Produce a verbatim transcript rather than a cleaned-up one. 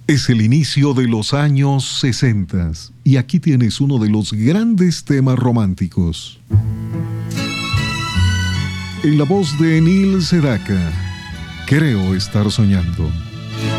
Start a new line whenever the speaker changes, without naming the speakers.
Es el inicio de los años sesenta y aquí tienes uno de los grandes temas románticos. En la voz de Neil Sedaka, Creo estar soñando.